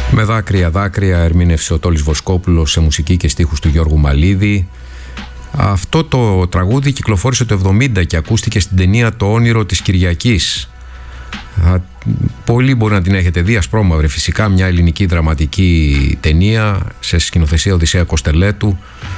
Με δάκρυα ερμήνευσε ο Τόλης Βοσκόπουλος σε μουσική και στίχους του Γιώργου Μαλίδη. Αυτό το τραγούδι κυκλοφόρησε το 1970 και ακούστηκε στην ταινία «Το όνειρο της Κυριακής». Πολλοί μπορεί να την έχετε δει, ασπρόμαυρη φυσικά, μια ελληνική δραματική ταινία σε σκηνοθεσία Οδυσσέα Κοστελέτου.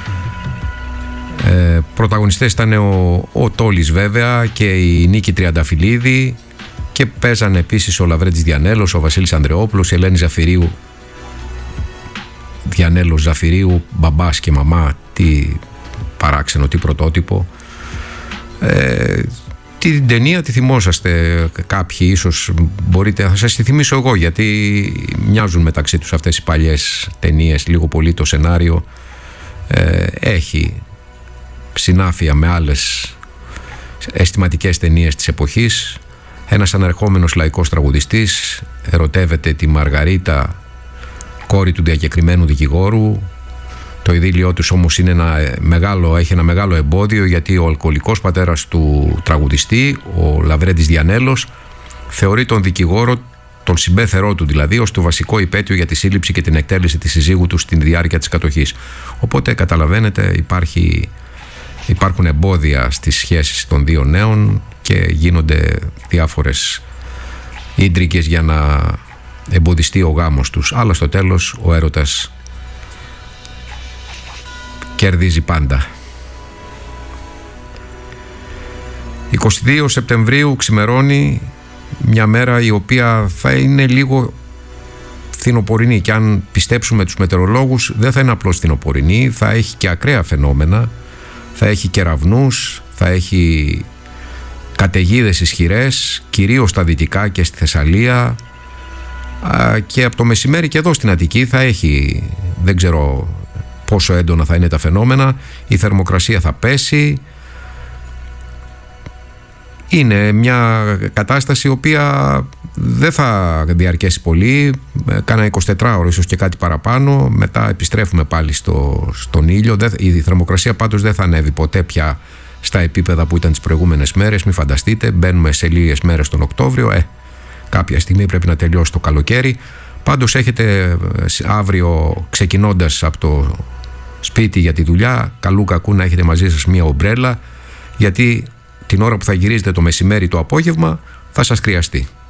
Πρωταγωνιστές ήταν ο Τόλης βέβαια και η Νίκη Τριανταφυλλίδη, και παίζανε επίσης ο Λαβρέντης Διανέλος, ο Βασίλης Ανδρεόπουλος, η Ελένη Ζαφυρίου. Διανέλος, Ζαφυρίου, μπαμπάς και μαμά, τι παράξενο, τι πρωτότυπο. Την ταινία τη θυμόσαστε κάποιοι, ίσως μπορείτε, θα σας τη θυμίσω εγώ, γιατί μοιάζουν μεταξύ τους αυτές οι παλιές ταινίες λίγο πολύ το σενάριο. Έχει συνάφεια με άλλες αισθηματικές ταινίες της εποχής. Ένας ανερχόμενος λαϊκός τραγουδιστής ερωτεύεται τη Μαργαρίτα, κόρη του διακεκριμένου δικηγόρου. Το ειδήλιό τους όμως είναι έχει ένα μεγάλο εμπόδιο, γιατί ο αλκοολικός πατέρας του τραγουδιστή, ο Λαβρέντης Διανέλος, θεωρεί τον δικηγόρο, τον συμπέθερό του δηλαδή, ως το βασικό υπαίτιο για τη σύλληψη και την εκτέλεση της συζύγου του στην διάρκεια της κατοχής. Οπότε καταλαβαίνετε, υπάρχουν εμπόδια στις σχέσεις των δύο νέων και γίνονται διάφορες ίντρικες για να εμποδιστεί ο γάμος τους. Αλλά στο τέλος ο έρωτας κερδίζει πάντα. 22 Σεπτεμβρίου ξημερώνει, μια μέρα η οποία θα είναι λίγο φθινοπορεινή, και αν πιστέψουμε τους μετεωρολόγους δεν θα είναι απλώς φθινοπορεινή, θα έχει και ακραία φαινόμενα, θα έχει κεραυνούς, θα έχει καταιγίδες ισχυρές, κυρίως στα δυτικά και στη Θεσσαλία, και από το μεσημέρι και εδώ στην Αττική θα έχει, δεν ξέρω πόσο έντονα θα είναι τα φαινόμενα, η θερμοκρασία θα πέσει. Είναι μια κατάσταση η οποία δεν θα διαρκέσει πολύ, κάνα 24 ώρες ίσως και κάτι παραπάνω, μετά επιστρέφουμε πάλι στον ήλιο. Η θερμοκρασία πάντως δεν θα ανέβει ποτέ πια στα επίπεδα που ήταν τις προηγούμενες μέρες, μην φανταστείτε, μπαίνουμε σε λίγες μέρες τον Οκτώβριο, κάποια στιγμή πρέπει να τελειώσει το καλοκαίρι. Πάντως έχετε αύριο, ξεκινώντας από το σπίτι για τη δουλειά, καλού κακού να έχετε μαζί σας μία ομπρέλα, γιατί την ώρα που θα γυρίζετε το μεσημέρι το απόγευμα θα σας χρειαστεί.